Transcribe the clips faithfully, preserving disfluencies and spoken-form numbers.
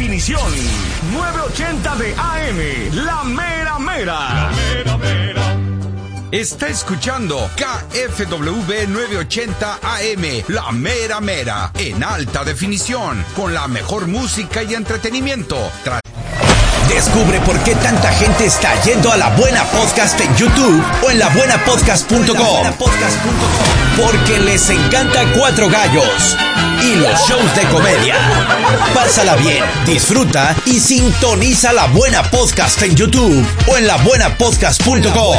definición. novecientos ochenta de A M, la mera mera. La mera mera. Está escuchando K F W novecientos ochenta A M, la mera mera, en alta definición, con la mejor música y entretenimiento. Tra- Descubre por qué tanta gente está yendo a La Buena Podcast en YouTube o en la buena podcast punto com. Porque les encanta Cuatro Gallos y los shows de comedia. Pásala bien, disfruta y sintoniza La Buena Podcast en YouTube o en la buena podcast punto com.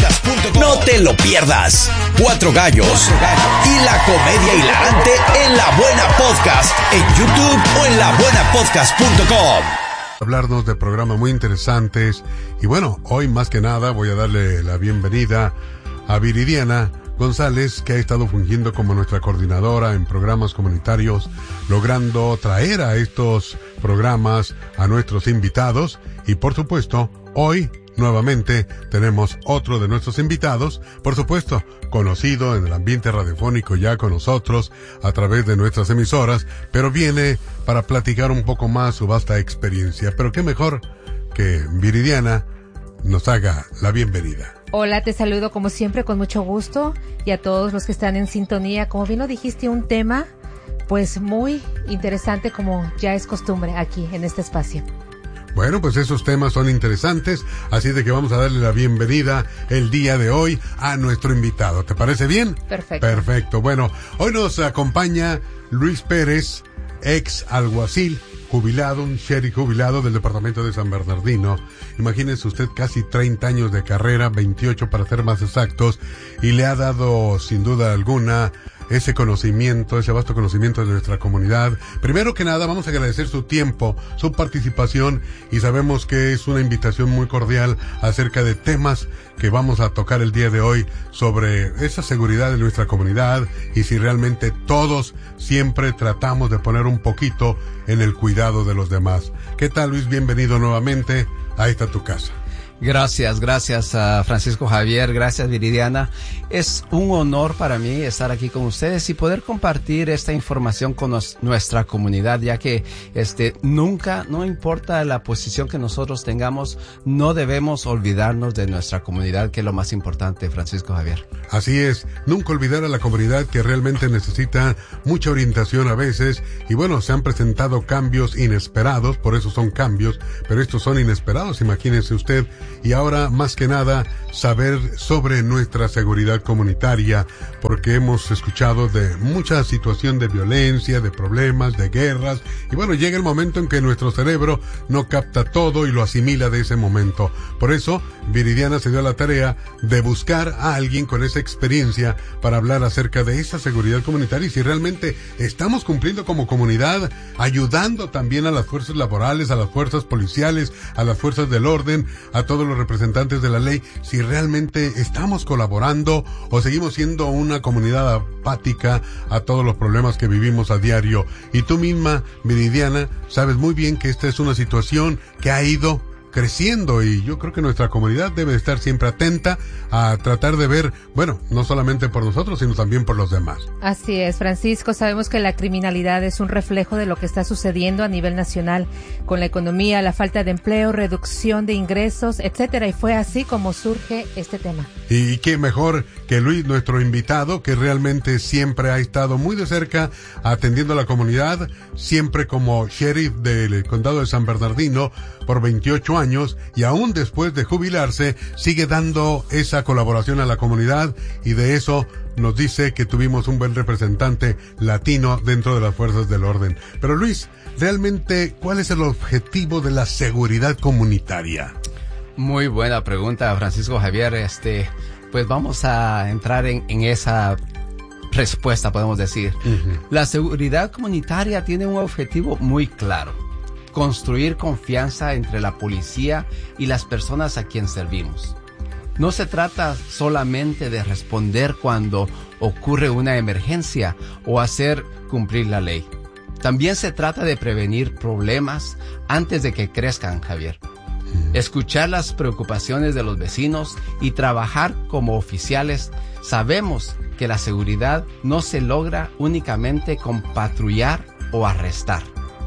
No te lo pierdas. Cuatro Gallos y la comedia hilarante en La Buena Podcast en YouTube o en la buena podcast punto com. Hablarnos de programas muy interesantes y bueno, hoy más que nada voy a darle la bienvenida a Viridiana González, que ha estado fungiendo como nuestra coordinadora en programas comunitarios, logrando traer a estos programas a nuestros invitados y por supuesto hoy nuevamente tenemos otro de nuestros invitados, por supuesto, conocido en el ambiente radiofónico ya con nosotros a través de nuestras emisoras, pero viene para platicar un poco más su vasta experiencia. Pero qué mejor que Viridiana nos haga la bienvenida. Hola, te saludo como siempre con mucho gusto y a todos los que están en sintonía. Como bien lo dijiste, un tema pues muy interesante como ya es costumbre aquí en este espacio. Bueno, pues esos temas son interesantes, así de que vamos a darle la bienvenida el día de hoy a nuestro invitado. ¿Te parece bien? Perfecto. Perfecto. Bueno, hoy nos acompaña Luis Pérez, ex alguacil, jubilado, un sheriff jubilado del departamento de San Bernardino. Imagínese usted casi treinta años de carrera, veintiocho para ser más exactos, y le ha dado sin duda alguna ese conocimiento, ese vasto conocimiento de nuestra comunidad. Primero que nada, vamos a agradecer su tiempo, su participación, y sabemos que es una invitación muy cordial acerca de temas que vamos a tocar el día de hoy sobre esa seguridad de nuestra comunidad y si realmente todos siempre tratamos de poner un poquito en el cuidado de los demás. ¿Qué tal, Luis? Bienvenido nuevamente a esta tu casa. Gracias, gracias a Francisco Javier, gracias Viridiana. Es un honor para mí estar aquí con ustedes y poder compartir esta información con nos, nuestra comunidad, ya que este nunca, no importa la posición que nosotros tengamos, no debemos olvidarnos de nuestra comunidad, que es lo más importante, Francisco Javier. Así es, nunca olvidar a la comunidad que realmente necesita mucha orientación a veces, y bueno, se han presentado cambios inesperados, por eso son cambios, pero estos son inesperados, imagínense usted. Y ahora, más que nada, saber sobre nuestra seguridad comunitaria, porque hemos escuchado de mucha situación de violencia, de problemas, de guerras, y bueno, llega el momento en que nuestro cerebro no capta todo y lo asimila de ese momento. Por eso, Viridiana se dio la tarea de buscar a alguien con esa experiencia para hablar acerca de esa seguridad comunitaria y si realmente estamos cumpliendo como comunidad, ayudando también a las fuerzas laborales, a las fuerzas policiales, a las fuerzas del orden, a todos los representantes de la ley, si realmente estamos colaborando o seguimos siendo una comunidad apática a todos los problemas que vivimos a diario. Y tú misma, Viridiana, sabes muy bien que esta es una situación que ha ido creciendo y yo creo que nuestra comunidad debe estar siempre atenta a tratar de ver, bueno, no solamente por nosotros, sino también por los demás. Así es, Francisco, sabemos que la criminalidad es un reflejo de lo que está sucediendo a nivel nacional con la economía, la falta de empleo, reducción de ingresos, etcétera, y fue así como surge este tema. Y qué mejor que Luis, nuestro invitado, que realmente siempre ha estado muy de cerca atendiendo a la comunidad, siempre como sheriff del condado de San Bernardino por veintiocho años y aún después de jubilarse sigue dando esa colaboración a la comunidad y de eso nos dice que tuvimos un buen representante latino dentro de las fuerzas del orden. Pero Luis, realmente, ¿cuál es el objetivo de la seguridad comunitaria? Muy buena pregunta, Francisco Javier. Este, pues vamos a entrar en, en esa respuesta, podemos decir. Uh-huh. La seguridad comunitaria tiene un objetivo muy claro: construir confianza entre la policía y las personas a quien servimos. No se trata solamente de responder cuando ocurre una emergencia o hacer cumplir la ley. También se trata de prevenir problemas antes de que crezcan, Javier. Escuchar las preocupaciones de los vecinos y trabajar como oficiales. Sabemos que la seguridad no se logra únicamente con patrullar o arrestar.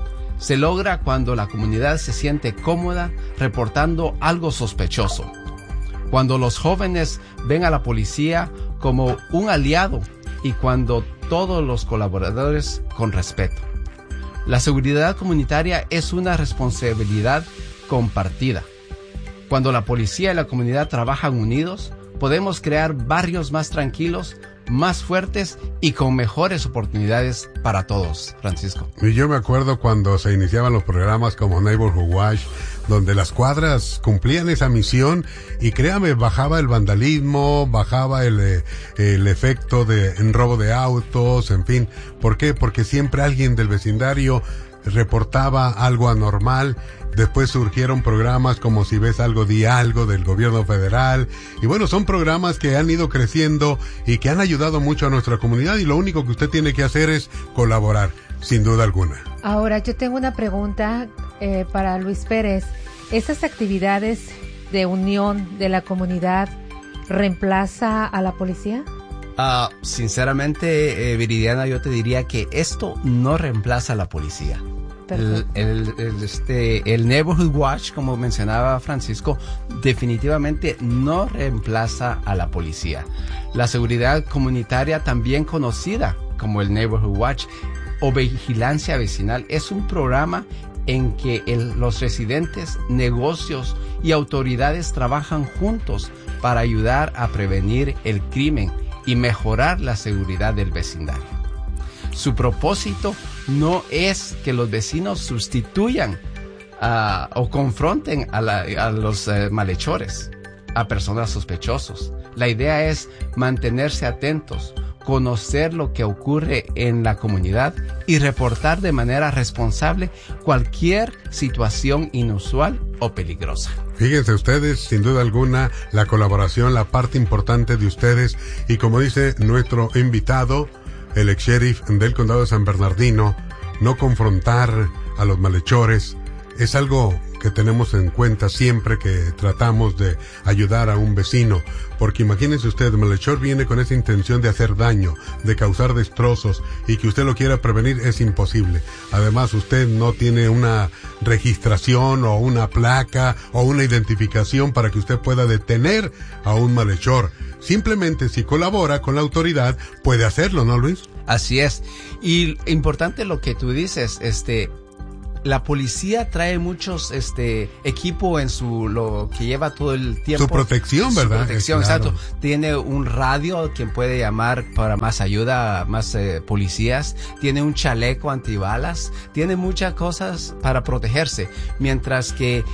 Se logra cuando la comunidad se siente cómoda reportando algo sospechoso, cuando los jóvenes ven a la policía como un aliado y cuando todos los colaboradores con respeto. La seguridad comunitaria es una responsabilidad compartida. Cuando la policía y la comunidad trabajan unidos, podemos crear barrios más tranquilos, más fuertes y con mejores oportunidades para todos, Francisco. Y yo me acuerdo cuando se iniciaban los programas como Neighborhood Watch, donde las cuadras cumplían esa misión y créame, bajaba el vandalismo, bajaba el, el efecto de en robo de autos, en fin. ¿Por qué? Porque siempre alguien del vecindario reportaba algo anormal. Después surgieron programas como Si Ves Algo, Di Algo del gobierno federal. Y bueno, son programas que han ido creciendo y que han ayudado mucho a nuestra comunidad y lo único que usted tiene que hacer es colaborar, sin duda alguna. Ahora, yo tengo una pregunta eh, para Luis Pérez. ¿Esas actividades de unión de la comunidad reemplaza a la policía? Uh, sinceramente, eh, Viridiana, yo te diría que esto no reemplaza a la policía. El, el, el, este, el Neighborhood Watch, como mencionaba Francisco, definitivamente no reemplaza a la policía. La seguridad comunitaria, también conocida como el Neighborhood Watch o vigilancia vecinal, es un programa en que el, los residentes, negocios y autoridades trabajan juntos para ayudar a prevenir el crimen y mejorar la seguridad del vecindario. Su propósito no es que los vecinos sustituyan uh, o confronten a, la, a los uh, malhechores, a personas sospechosos. La idea es mantenerse atentos, conocer lo que ocurre en la comunidad y reportar de manera responsable cualquier situación inusual o peligrosa. Fíjense ustedes, sin duda alguna, la colaboración, la parte importante de ustedes y como dice nuestro invitado, el ex sheriff del condado de San Bernardino, no confrontar a los malhechores es algo que tenemos en cuenta siempre que tratamos de ayudar a un vecino, porque imagínense usted, el malhechor viene con esa intención de hacer daño, de causar destrozos, y que usted lo quiera prevenir es imposible. Además, usted no tiene una registración o una placa o una identificación para que usted pueda detener a un malhechor. Simplemente si colabora con la autoridad puede hacerlo, ¿no, Luis? Así es. Y importante lo que tú dices, este... la policía trae muchos este equipo en su lo que lleva todo el tiempo. Su protección, ¿verdad? Su protección, es, claro. Exacto. Tiene un radio quien puede llamar para más ayuda, más eh, policías. Tiene un chaleco antibalas. Tiene muchas cosas para protegerse. Mientras que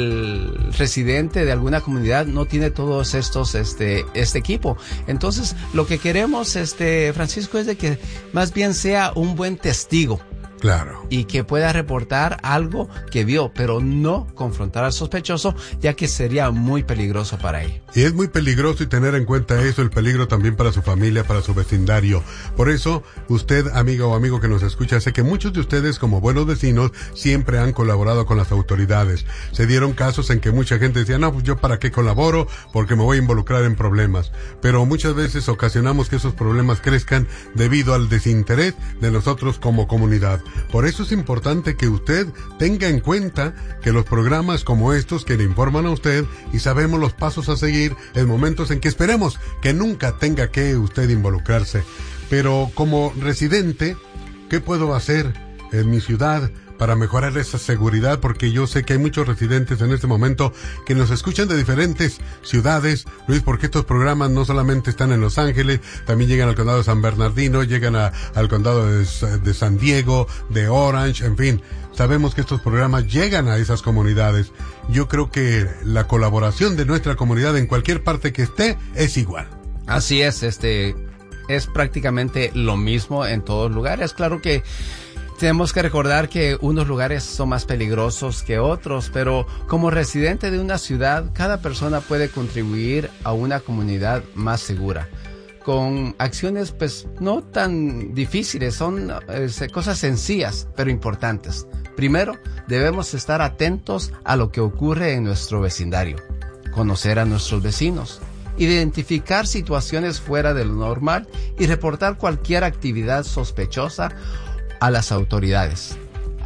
el residente de alguna comunidad no tiene todos estos este este equipo. Entonces, lo que queremos, este Francisco, es de que más bien sea un buen testigo. Claro. Y que pueda reportar algo que vio, pero no confrontar al sospechoso, ya que sería muy peligroso para él. Y es muy peligroso y tener en cuenta eso, el peligro también para su familia, para su vecindario. Por eso, usted, amiga o amigo que nos escucha, sé que muchos de ustedes, como buenos vecinos, siempre han colaborado con las autoridades. Se dieron casos en que mucha gente decía, no, pues yo para qué colaboro, porque me voy a involucrar en problemas. Pero muchas veces ocasionamos que esos problemas crezcan debido al desinterés de nosotros como comunidad. Por eso es importante que usted tenga en cuenta que los programas como estos que le informan a usted y sabemos los pasos a seguir en momentos en que esperemos que nunca tenga que usted involucrarse. Pero como residente, ¿qué puedo hacer en mi ciudad para mejorar esa seguridad? Porque yo sé que hay muchos residentes en este momento que nos escuchan de diferentes ciudades, Luis, porque estos programas no solamente están en Los Ángeles, también llegan al condado de San Bernardino, llegan a, al condado de, de San Diego, de Orange, en fin. Sabemos que estos programas llegan a esas comunidades. Yo creo que la colaboración de nuestra comunidad en cualquier parte que esté es igual. Así es, este, es prácticamente lo mismo en todos lugares. Claro que tenemos que recordar que unos lugares son más peligrosos que otros, pero como residente de una ciudad, cada persona puede contribuir a una comunidad más segura. Con acciones pues no tan difíciles, son eh, cosas sencillas pero importantes. Primero, debemos estar atentos a lo que ocurre en nuestro vecindario, conocer a nuestros vecinos, identificar situaciones fuera de lo normal y reportar cualquier actividad sospechosa a las autoridades.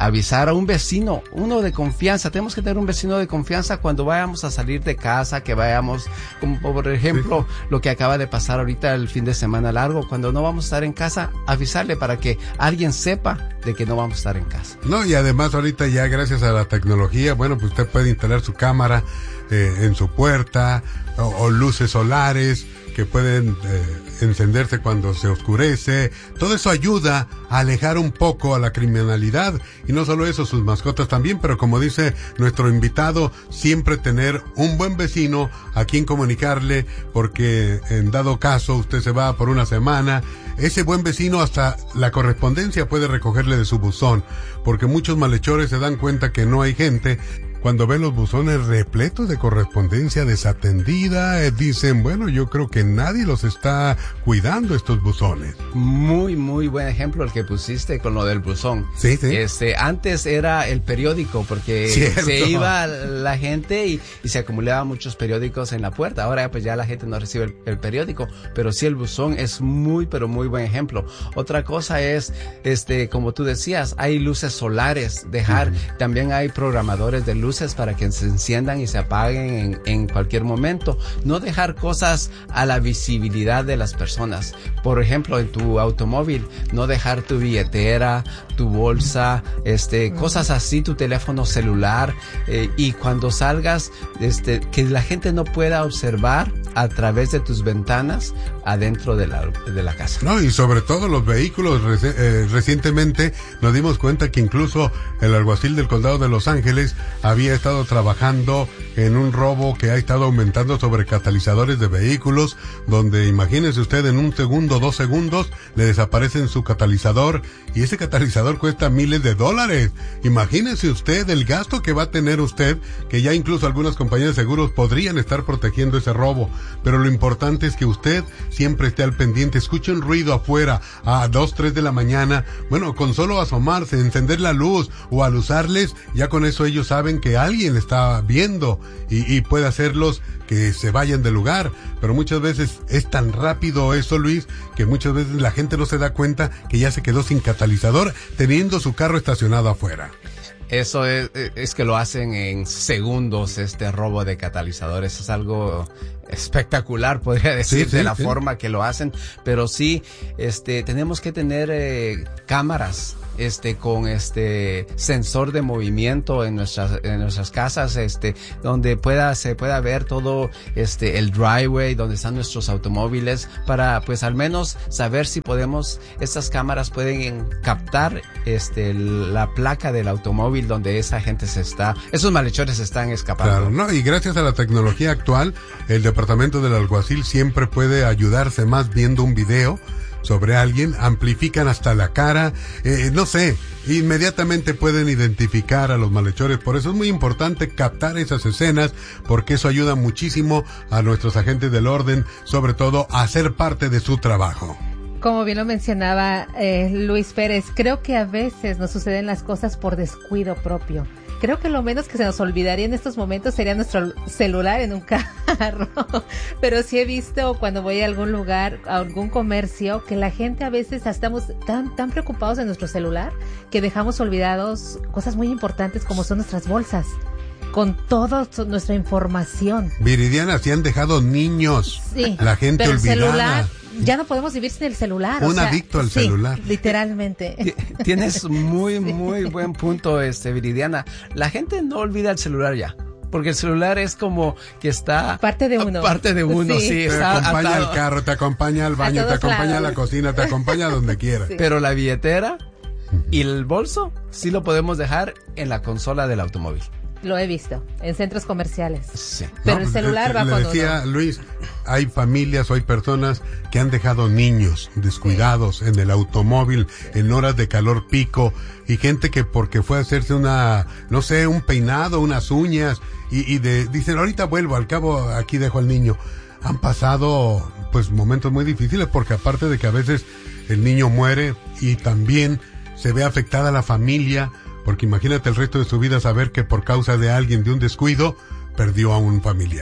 avisar a un vecino, uno de confianza. Tenemos que tener un vecino de confianza cuando vayamos a salir de casa, que vayamos, como por ejemplo, sí. lo que acaba de pasar ahorita el fin de semana largo, cuando no vamos a estar en casa, avisarle para que alguien sepa de que no vamos a estar en casa. No, y además ahorita ya gracias a la tecnología, bueno, pues usted puede instalar su cámara eh, en su puerta o, o luces solares que pueden eh, encenderse cuando se oscurece. Todo eso ayuda a alejar un poco a la criminalidad, y no solo eso, sus mascotas también, pero como dice nuestro invitado, siempre tener un buen vecino a quien comunicarle, porque en dado caso usted se va por una semana, ese buen vecino hasta la correspondencia puede recogerle de su buzón, porque muchos malhechores se dan cuenta que no hay gente. Cuando ven los buzones repletos de correspondencia desatendida, eh, dicen, bueno, yo creo que nadie los está cuidando, estos buzones. Muy, muy buen ejemplo el que pusiste con lo del buzón. Sí, sí. Este, antes era el periódico, porque Cierto. se iba la gente y, y se acumulaban muchos periódicos en la puerta. Ahora pues ya la gente no recibe el, el periódico, pero sí el buzón es muy, pero muy buen ejemplo. Otra cosa es, este, como tú decías, hay luces solares, dejar, uh-huh. también hay programadores de luces para que se enciendan y se apaguen en, en cualquier momento. No dejar cosas a la visibilidad de las personas. Por ejemplo, en tu automóvil, no dejar tu billetera, tu bolsa, este, cosas así, tu teléfono celular, eh, y cuando salgas, este, que la gente no pueda observar a través de tus ventanas adentro de la, de la casa. No, y sobre todo los vehículos. Reci- eh, recientemente nos dimos cuenta que incluso el alguacil del condado de Los Ángeles había estado trabajando en un robo que ha estado aumentando sobre catalizadores de vehículos, donde imagínese usted, en un segundo, dos segundos, le desaparecen su catalizador, y ese catalizador cuesta miles de dólares. Imagínese usted el gasto que va a tener usted, que ya incluso algunas compañías de seguros podrían estar protegiendo ese robo. Pero lo importante es que usted siempre esté al pendiente, escuche un ruido afuera a dos, tres de la mañana, bueno, con solo asomarse, encender la luz o alusarles, ya con eso ellos saben que alguien está viendo y, y puede hacerlos que se vayan del lugar. Pero muchas veces es tan rápido eso, Luis, que muchas veces la gente no se da cuenta que ya se quedó sin catalizador teniendo su carro estacionado afuera. Eso es, es que lo hacen en segundos, este robo de catalizadores. Es algo espectacular, podría decir, sí, sí, de la sí. forma que lo hacen. Pero sí, este, tenemos que tener eh, cámaras, este, con este sensor de movimiento en nuestras, en nuestras casas, este, donde pueda, se pueda ver todo, este, el driveway, donde están nuestros automóviles, para, pues, al menos saber si podemos, estas cámaras pueden captar, este, la placa del automóvil donde esa gente se está, esos malhechores se están escapando. Claro, no, y gracias a la tecnología actual, el departamento del alguacil siempre puede ayudarse más viendo un video sobre alguien, amplifican hasta la cara, eh, no sé, inmediatamente pueden identificar a los malhechores. Por eso es muy importante captar esas escenas, porque eso ayuda muchísimo a nuestros agentes del orden, sobre todo a ser parte de su trabajo. Como bien lo mencionaba eh, Luis Pérez, creo que a veces nos suceden las cosas por descuido propio. Creo que lo menos que se nos olvidaría en estos momentos sería nuestro celular en un carro. Pero sí he visto cuando voy a algún lugar, a algún comercio, que la gente a veces estamos tan, tan preocupados en nuestro celular que dejamos olvidados cosas muy importantes como son nuestras bolsas, con toda nuestra información. Viridiana, se han dejado niños. Sí, la gente pero olvidada. El celular, ya no podemos vivir sin el celular. Un o sea, adicto al sí, celular. Literalmente. Tienes muy, muy buen punto, este, Viridiana. La gente no olvida el celular ya. Porque el celular es como que está... Parte de uno. Parte de uno, sí. sí te está acompaña atado. al carro, te acompaña al baño, te acompaña lados. a la cocina, te acompaña a donde quiera. Sí. Pero la billetera y el bolso sí lo podemos dejar en la consola del automóvil. Lo he visto en centros comerciales. Sí. Pero no, el celular le, va le con decía uno. Luis, hay familias o hay personas que han dejado niños descuidados sí. en el automóvil sí. en horas de calor pico, y gente que porque fue a hacerse una, no sé, un peinado, unas uñas, y, y de, dicen, ahorita vuelvo, al cabo aquí dejo al niño. Han pasado pues momentos muy difíciles, porque aparte de que a veces el niño muere y también se ve afectada la familia, porque imagínate el resto de su vida saber que por causa de alguien, de un descuido, perdió a un familiar.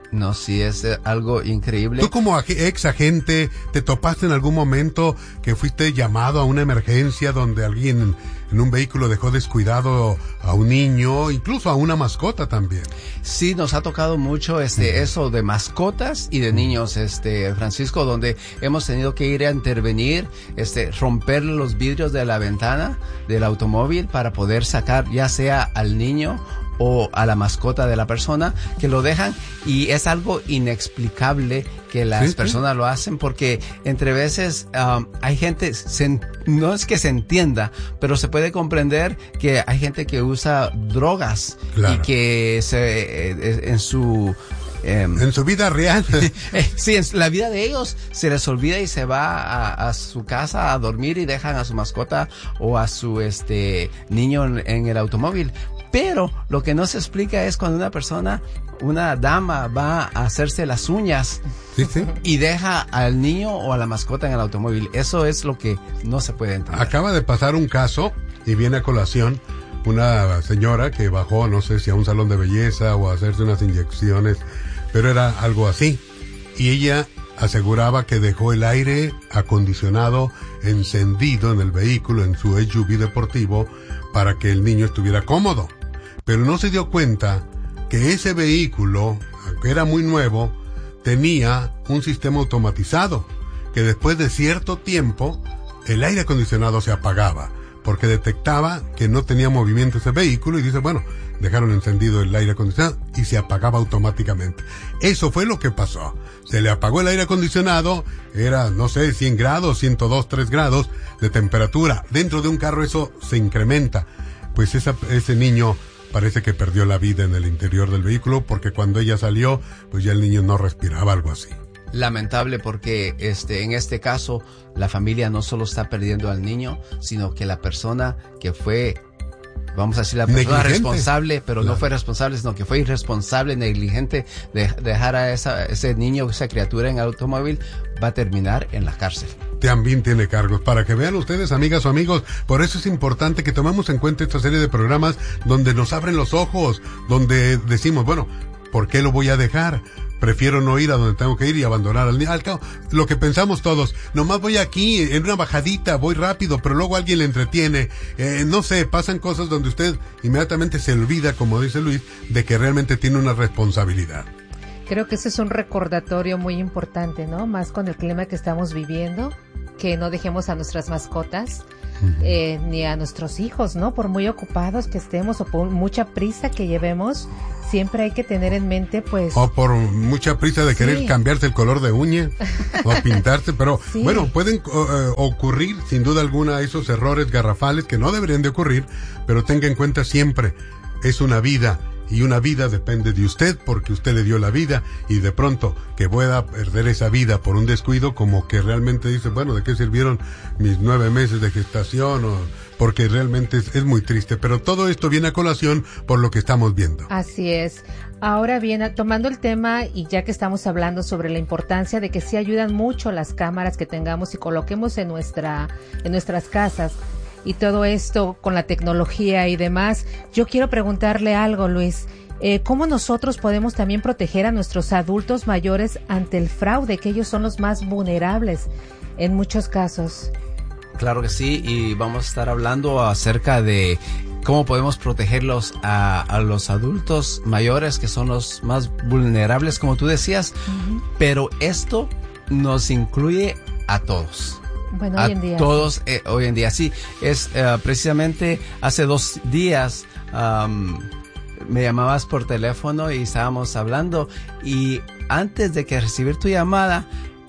No, sí, es eh, algo increíble. ¿Tú como ag- ex agente te topaste en algún momento que fuiste llamado a una emergencia donde alguien en, en un vehículo dejó descuidado a un niño, incluso a una mascota también? Sí, nos ha tocado mucho este uh-huh. eso de mascotas y de niños, este Francisco, donde hemos tenido que ir a intervenir, este romper los vidrios de la ventana del automóvil para poder sacar ya sea al niño o a la mascota de la persona, que lo dejan, y es algo inexplicable que las ¿Sí? personas lo hacen, porque entre veces um, hay gente, se, no es que se entienda, pero se puede comprender que hay gente que usa drogas claro. y que se eh, en su Um, en su vida real. Sí, en la vida de ellos se les olvida y se va a, a su casa a dormir y dejan a su mascota o a su este niño en, en el automóvil. Pero lo que no se explica es cuando una persona, una dama va a hacerse las uñas sí, sí. y deja al niño o a la mascota en el automóvil. Eso es lo que no se puede entender. Acaba de pasar un caso y viene a colación una señora que bajó, no sé si a un salón de belleza o a hacerse unas inyecciones, pero era algo así. Y ella aseguraba que dejó el aire acondicionado encendido en el vehículo, en su S U V deportivo, para que el niño estuviera cómodo. Pero no se dio cuenta que ese vehículo, aunque era muy nuevo, tenía un sistema automatizado, que después de cierto tiempo el aire acondicionado se apagaba, porque detectaba que no tenía movimiento ese vehículo y dice, bueno, dejaron encendido el aire acondicionado y se apagaba automáticamente. Eso fue lo que pasó. Se le apagó el aire acondicionado, era, no sé, cien grados, ciento dos, tres grados de temperatura. Dentro de un carro eso se incrementa. Pues esa, ese niño parece que perdió la vida en el interior del vehículo, porque cuando ella salió, pues ya el niño no respiraba, algo así. Lamentable, porque este en este caso la familia no solo está perdiendo al niño, sino que la persona que fue, vamos a decir, la persona negligente. responsable, pero claro. no fue responsable, sino que fue irresponsable, negligente de dejar a esa, ese niño, esa criatura en el automóvil, va a terminar en la cárcel. También tiene cargos. Para que vean ustedes, amigas o amigos, por eso es importante que tomemos en cuenta esta serie de programas donde nos abren los ojos, donde decimos, bueno, ¿por qué lo voy a dejar? Prefiero no ir a donde tengo que ir y abandonar al niño. Al cabo, lo que pensamos todos, nomás voy aquí en una bajadita, voy rápido, pero luego alguien le entretiene. Eh, no sé, pasan cosas donde usted inmediatamente se olvida, como dice Luis, de que realmente tiene una responsabilidad. Creo que ese es un recordatorio muy importante, ¿no? Más con el clima que estamos viviendo, que no dejemos a nuestras mascotas, uh-huh. eh, ni a nuestros hijos, ¿no? Por muy ocupados que estemos o por mucha prisa que llevemos, siempre hay que tener en mente, pues... O por mucha prisa de querer sí. cambiarse el color de uña o pintarse, pero sí. bueno, pueden uh, ocurrir sin duda alguna esos errores garrafales que no deberían de ocurrir, pero tenga en cuenta siempre, es una vida. Y una vida depende de usted, porque usted le dio la vida, y de pronto que pueda perder esa vida por un descuido, como que realmente dice, bueno, ¿de qué sirvieron mis nueve meses de gestación? O, porque realmente es, es muy triste, pero todo esto viene a colación por lo que estamos viendo. Así es. Ahora bien, tomando el tema, y ya que estamos hablando sobre la importancia de que sí ayudan mucho las cámaras que tengamos y coloquemos en nuestra, en nuestras casas, y todo esto con la tecnología y demás, yo quiero preguntarle algo, Luis. Eh, ¿Cómo nosotros podemos también proteger a nuestros adultos mayores ante el fraude, que ellos son los más vulnerables en muchos casos? Claro que sí, y vamos a estar hablando acerca de cómo podemos protegerlos a, a los adultos mayores, que son los más vulnerables, como tú decías, uh-huh. pero esto nos incluye a todos. Bueno, a hoy en día. todos eh, hoy en día, sí. Es uh, precisamente hace dos días um, me llamabas por teléfono y estábamos hablando, y antes de que recibir tu llamada,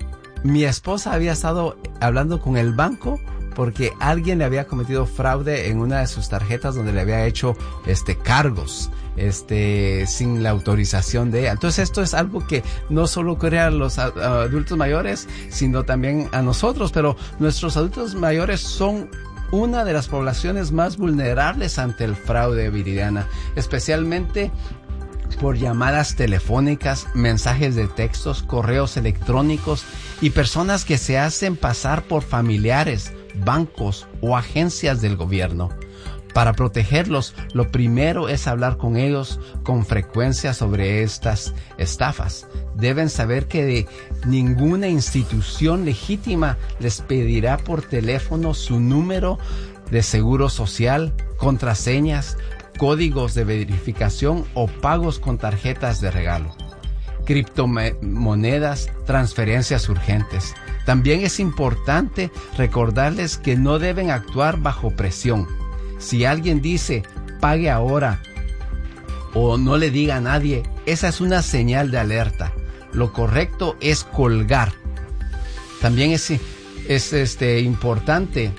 mi esposa había estado hablando con el banco porque alguien le había cometido fraude en una de sus tarjetas donde le había hecho este cargos este sin la autorización de ella. Entonces esto es algo que no solo ocurre a los a, a adultos mayores, sino también a nosotros, pero nuestros adultos mayores son una de las poblaciones más vulnerables ante el fraude, Viridiana, especialmente por llamadas telefónicas, mensajes de textos, correos electrónicos y personas que se hacen pasar por familiares, bancos o agencias del gobierno. Para protegerlos, lo primero es hablar con ellos con frecuencia sobre estas estafas. Deben saber que de ninguna institución legítima les pedirá por teléfono su número de seguro social, contraseñas, códigos de verificación o pagos con tarjetas de regalo, criptomonedas, transferencias urgentes. También es importante recordarles que no deben actuar bajo presión. Si alguien dice, pague ahora, o no le diga a nadie, esa es una señal de alerta. Lo correcto es colgar. También es, es este, importante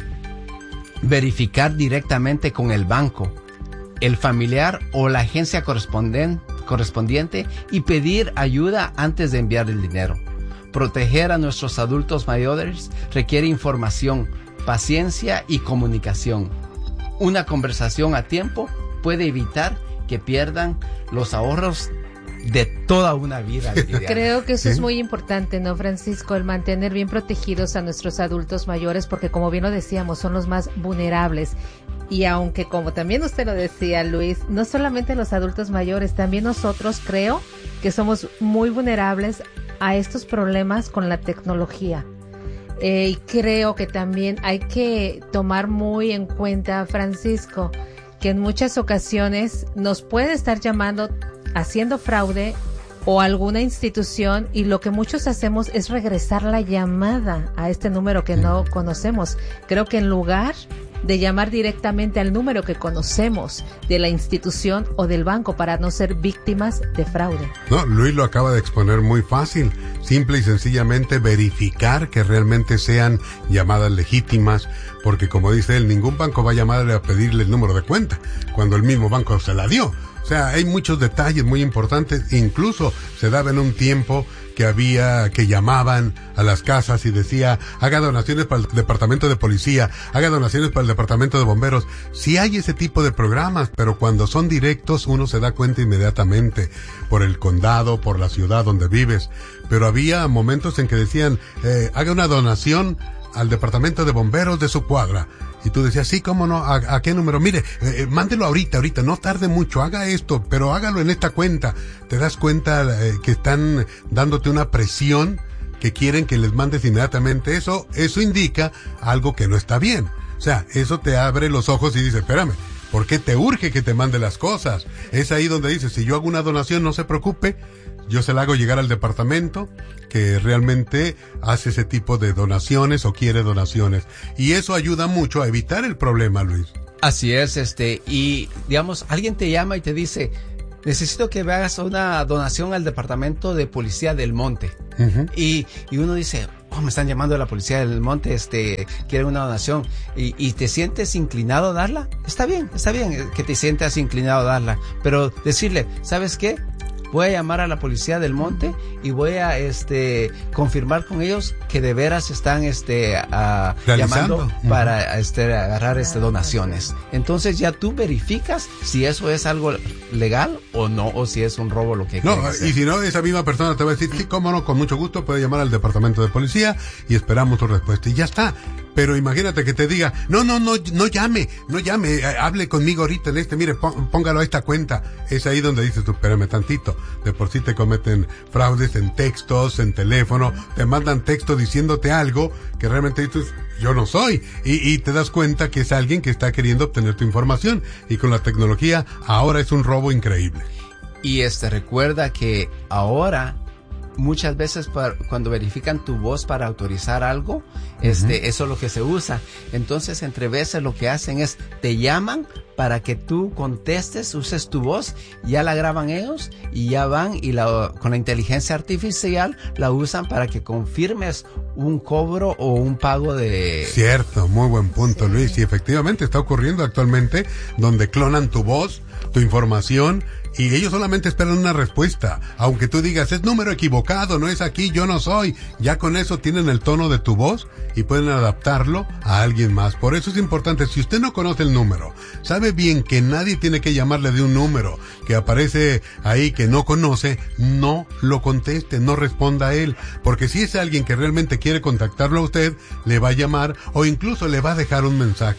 verificar directamente con el banco, el familiar o la agencia corresponden- correspondiente y pedir ayuda antes de enviar el dinero. Proteger a nuestros adultos mayores requiere información, paciencia y comunicación. Una conversación a tiempo puede evitar que pierdan los ahorros de toda una vida. Creo que eso ¿Sí? es muy importante, ¿no, Francisco? El mantener bien protegidos a nuestros adultos mayores, porque como bien lo decíamos, son los más vulnerables. Y aunque, como también usted lo decía, Luis, no solamente los adultos mayores, también nosotros creo que somos muy vulnerables a estos problemas con la tecnología. Eh, y creo que también hay que tomar muy en cuenta, Francisco, que en muchas ocasiones nos puede estar llamando haciendo fraude o alguna institución, y lo que muchos hacemos es regresar la llamada a este número que no conocemos. Creo que en lugar de llamar directamente al número que conocemos de la institución o del banco para no ser víctimas de fraude. No, Luis lo acaba de exponer muy fácil. Simple y sencillamente verificar que realmente sean llamadas legítimas, porque como dice él, ningún banco va a llamarle a pedirle el número de cuenta cuando el mismo banco se la dio. O sea, hay muchos detalles muy importantes. Incluso se daba en un tiempo que había, que llamaban a las casas y decía, haga donaciones para el departamento de policía, haga donaciones para el departamento de bomberos. Sí hay ese tipo de programas, pero cuando son directos uno se da cuenta inmediatamente por el condado, por la ciudad donde vives. Pero había momentos en que decían, eh, haga una donación al departamento de bomberos de su cuadra. Y tú decías, sí, cómo no, ¿a, a qué número? Mire, eh, mándelo ahorita, ahorita, no tarde mucho, haga esto, pero hágalo en esta cuenta. Te das cuenta eh, que están dándote una presión, que quieren que les mandes inmediatamente eso. Eso indica algo que no está bien. O sea, eso te abre los ojos y dice, espérame, ¿por qué te urge que te mande las cosas? Es ahí donde dices, si yo hago una donación, no se preocupe, yo se la hago llegar al departamento que realmente hace ese tipo de donaciones o quiere donaciones. Y eso ayuda mucho a evitar el problema, Luis. Así es, este, y digamos, alguien te llama y te dice, necesito que me hagas una donación al departamento de policía del Monte. Uh-huh. Y, y uno dice, oh, me están llamando de la policía del Monte, este, quieren una donación. Y, y te sientes inclinado a darla. Está bien, está bien que te sientas inclinado a darla. Pero decirle, ¿sabes qué? Voy a llamar a la policía del Monte y voy a este confirmar con ellos que de veras están este a, llamando uh-huh. para este agarrar este donaciones. Entonces ya tú verificas si eso es algo legal o no, o si es un robo lo que no, y si no, esa misma persona te va a decir, sí, cómo no, con mucho gusto puede llamar al departamento de policía y esperamos tu respuesta y ya está. Pero imagínate que te diga, no, no, no, no llame, no llame, hable conmigo ahorita en este, mire, póngalo a esta cuenta. Es ahí donde dices tú, espérame tantito, de por sí te cometen fraudes en textos, en teléfono, te mandan texto diciéndote algo que realmente dices, yo no soy, y, y te das cuenta que es alguien que está queriendo obtener tu información, y con la tecnología ahora es un robo increíble. Y este, recuerda que ahora muchas veces para, cuando verifican tu voz para autorizar algo, este, uh-huh. eso es lo que se usa. Entonces, entre veces lo que hacen es, te llaman para que tú contestes, uses tu voz, ya la graban ellos y ya van y la, con la inteligencia artificial la usan para que confirmes un cobro o un pago de... Cierto, muy buen punto, sí. Luis. Y efectivamente está ocurriendo actualmente donde clonan tu voz, tu información, y ellos solamente esperan una respuesta. Aunque tú digas, es número equivocado, no es aquí, yo no soy. Ya con eso tienen el tono de tu voz y pueden adaptarlo a alguien más. Por eso es importante, si usted no conoce el número, sabe bien que nadie tiene que llamarle de un número que aparece ahí que no conoce, no lo conteste, no responda a él. Porque si es alguien que realmente quiere contactarlo a usted, le va a llamar o incluso le va a dejar un mensaje.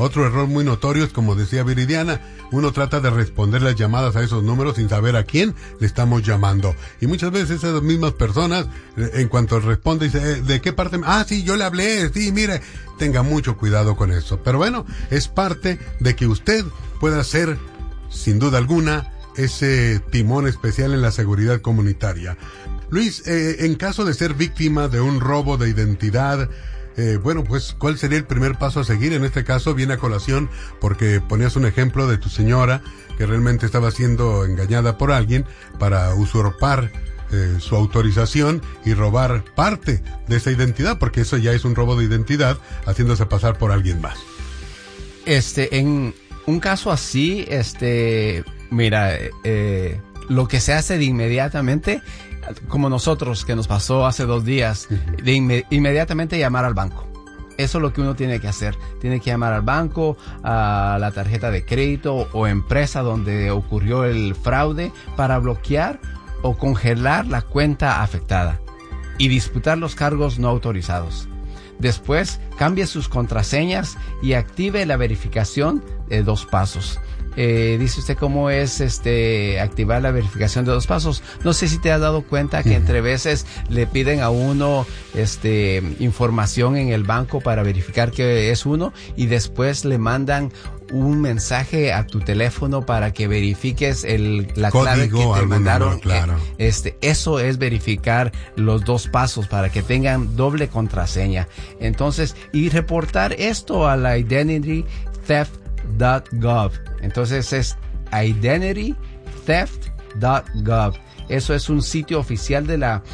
Otro error muy notorio es, como decía Viridiana, uno trata de responder las llamadas a esos números sin saber a quién le estamos llamando. Y muchas veces esas mismas personas, en cuanto responde, dice, ¿de qué parte? Ah, sí, yo le hablé, sí, mire, tenga mucho cuidado con eso. Pero bueno, es parte de que usted pueda ser, sin duda alguna, ese timón especial en la seguridad comunitaria. Luis, eh, en caso de ser víctima de un robo de identidad, eh, bueno, pues, ¿cuál sería el primer paso a seguir? En este caso viene a colación porque ponías un ejemplo de tu señora que realmente estaba siendo engañada por alguien para usurpar eh, su autorización y robar parte de esa identidad, porque eso ya es un robo de identidad, haciéndose pasar por alguien más. Este, en un caso así, este, mira, eh, lo que se hace de inmediatamente, como nosotros, que nos pasó hace dos días, de inme- inmediatamente llamar al banco. Eso es lo que uno tiene que hacer. Tiene que llamar al banco, a la tarjeta de crédito o empresa donde ocurrió el fraude para bloquear o congelar la cuenta afectada y disputar los cargos no autorizados. Después, cambie sus contraseñas y active la verificación de dos pasos. Eh, dice usted cómo es este activar la verificación de dos pasos. No sé si te has dado cuenta que entre veces le piden a uno este información en el banco para verificar que es uno y después le mandan un mensaje a tu teléfono para que verifiques el la clave que te mandaron. Claro. Eh, este eso es verificar los dos pasos para que tengan doble contraseña. Entonces, y reportar esto a la Identity Theft dot gov. Entonces es identity theft dot gov. Eso es un sitio oficial de la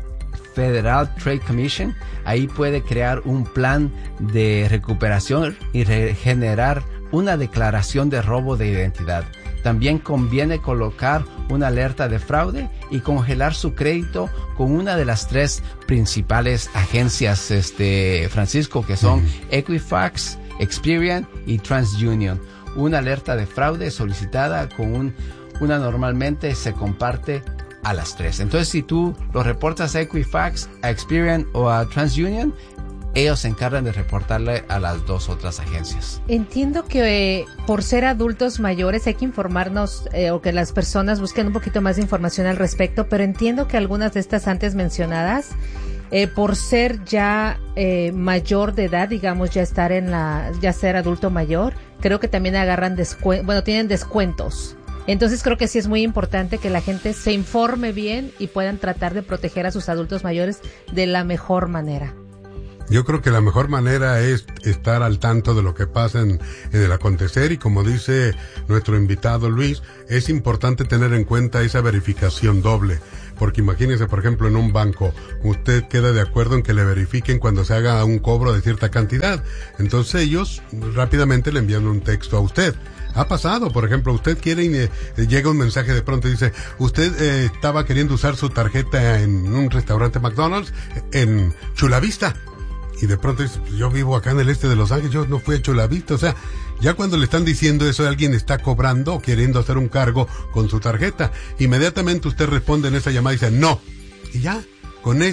Federal Trade Commission. Ahí puede crear un plan de recuperación y generar una declaración de robo de identidad. También conviene colocar una alerta de fraude y congelar su crédito con una de las tres principales agencias, este, Francisco, que son uh-huh. Equifax, Experian y TransUnion. Una alerta de fraude solicitada con un, una normalmente se comparte a las tres. Entonces, si tú lo reportas a Equifax, a Experian o a TransUnion, ellos se encargan de reportarle a las dos otras agencias. Entiendo que eh, por ser adultos mayores hay que informarnos eh, o que las personas busquen un poquito más de información al respecto, pero entiendo que algunas de estas antes mencionadas, eh, por ser ya eh, mayor de edad, digamos, ya estar en la, ya ser adulto mayor, creo que también agarran descuentos, bueno, tienen descuentos. Entonces creo que sí es muy importante que la gente se informe bien y puedan tratar de proteger a sus adultos mayores de la mejor manera. Yo creo que la mejor manera es estar al tanto de lo que pasa en, en el acontecer y, como dice nuestro invitado Luis, es importante tener en cuenta esa verificación doble. Porque imagínese, por ejemplo, en un banco, usted queda de acuerdo en que le verifiquen cuando se haga un cobro de cierta cantidad. Entonces ellos rápidamente le envían un texto a usted. Ha pasado, por ejemplo, usted quiere y eh, llega un mensaje de pronto y dice, usted eh, estaba queriendo usar su tarjeta en un restaurante McDonald's en Chula Vista. Y de pronto dice, yo vivo acá en el este de Los Ángeles, yo no fui a Chula Vista. O sea, ya cuando le están diciendo eso, alguien está cobrando o queriendo hacer un cargo con su tarjeta. Inmediatamente usted responde en esa llamada y dice, no. Y ya, con eso